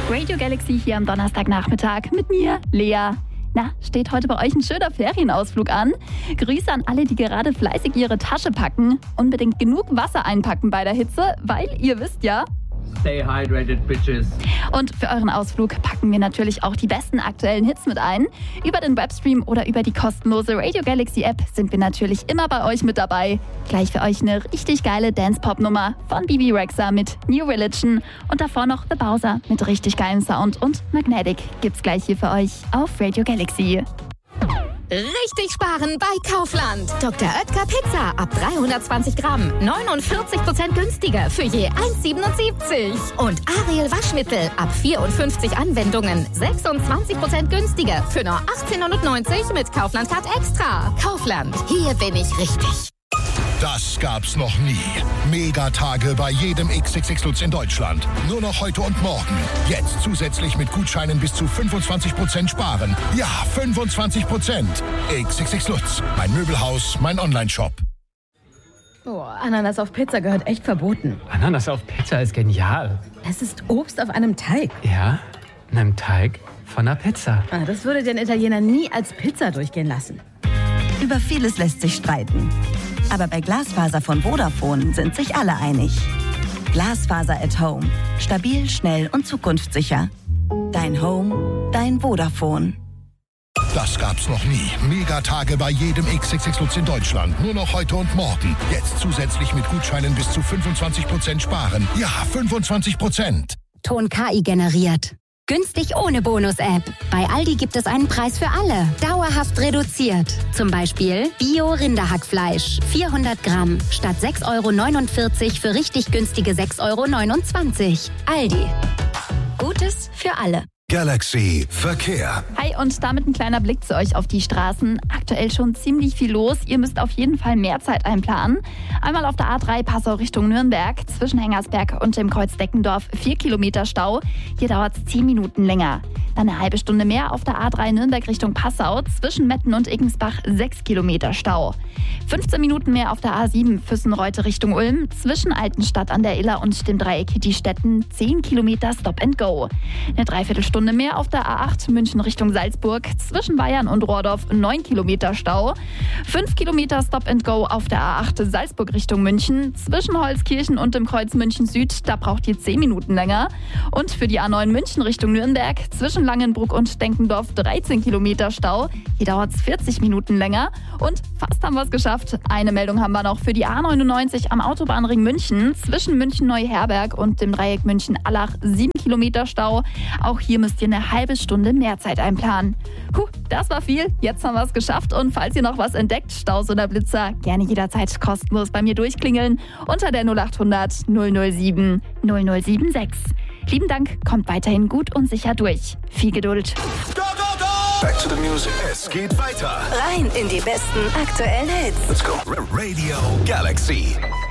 Radio Galaxy hier am Donnerstagnachmittag mit mir, Lea. Na, steht heute bei euch ein schöner Ferienausflug an? Grüße an alle, die gerade fleißig ihre Tasche packen. Unbedingt genug Wasser einpacken bei der Hitze, weil ihr wisst ja... Stay hydrated, bitches. Und für euren Ausflug packen wir natürlich auch die besten aktuellen Hits mit ein. Über den Webstream oder über die kostenlose Radio Galaxy App sind wir natürlich immer bei euch mit dabei. Gleich für euch eine richtig geile Dance-Pop-Nummer von Bebe Rexha mit New Religion und davor noch The Bowser mit richtig geilem Sound und Magnetic gibt's gleich hier für euch auf Radio Galaxy. Richtig sparen bei Kaufland. Dr. Oetker Pizza ab 320 Gramm. 49% günstiger für je 1,77. Und Ariel Waschmittel ab 54 Anwendungen. 26% günstiger für nur 18,99 mit Kaufland Card Extra. Kaufland, hier bin ich richtig. Das gab's noch nie. Megatage bei jedem XXX Lutz in Deutschland. Nur noch heute und morgen. Jetzt zusätzlich mit Gutscheinen bis zu 25% sparen. Ja, 25%. XXX Lutz. Mein Möbelhaus, mein Onlineshop. Boah, Ananas auf Pizza gehört echt verboten. Ananas auf Pizza ist genial. Es ist Obst auf einem Teig. Ja, einem Teig von einer Pizza. Das würde den Italiener nie als Pizza durchgehen lassen. Über vieles lässt sich streiten. Aber bei Glasfaser von Vodafone sind sich alle einig. Glasfaser at Home. Stabil, schnell und zukunftssicher. Dein Home, dein Vodafone. Das gab's noch nie. Megatage bei jedem XXX Lutz in Deutschland. Nur noch heute und morgen. Jetzt zusätzlich mit Gutscheinen bis zu 25% sparen. Ja, 25%. Ton KI generiert. Günstig ohne Bonus-App. Bei Aldi gibt es einen Preis für alle. Dauerhaft reduziert. Zum Beispiel Bio-Rinderhackfleisch. 400 Gramm. Statt 6,49 € für richtig günstige 6,29 €. Aldi. Gutes für alle. Galaxy Verkehr. Hi und damit ein kleiner Blick zu euch auf die Straßen. Aktuell schon ziemlich viel los. Ihr müsst auf jeden Fall mehr Zeit einplanen. Einmal auf der A3 Passau Richtung Nürnberg. Zwischen Hengersberg und dem Kreuz Deckendorf 4 Kilometer Stau. Hier dauert es 10 Minuten länger. Dann eine halbe Stunde mehr auf der A3 Nürnberg Richtung Passau. Zwischen Metten und Iggensbach 6 Kilometer Stau. 15 Minuten mehr auf der A7 Füssenreute Richtung Ulm. Zwischen Altenstadt an der Iller und dem Dreieck Diestetten 10 Kilometer Stop and Go. Eine Dreiviertelstunde mehr auf der A8 München Richtung Salzburg. Zwischen Bayern und Rohrdorf 9 Kilometer Stau. 5 Kilometer Stop and Go auf der A8 Salzburg Richtung München. Zwischen Holzkirchen und dem Kreuz München Süd, da braucht ihr 10 Minuten länger. Und für die A9 München Richtung Nürnberg, zwischen Langenbruck und Denkendorf 13 Kilometer Stau. Hier dauert es 40 Minuten länger. Und fast haben wir es geschafft. Eine Meldung haben wir noch für die A99 am Autobahnring München. Zwischen München-Neuherberg und dem Dreieck München-Allach 7 Kilometer Stau. Auch hier müsst ihr eine halbe Stunde mehr Zeit einplanen. Das war viel. Jetzt haben wir es geschafft. Und falls ihr noch was entdeckt, Staus oder Blitzer, gerne jederzeit kostenlos bei mir durchklingeln. Unter der 0800 007 0076. Lieben Dank, kommt weiterhin gut und sicher durch. Viel Geduld. Back to the music. Es geht weiter. Rein in die besten aktuellen Hits. Let's go. Radio Galaxy.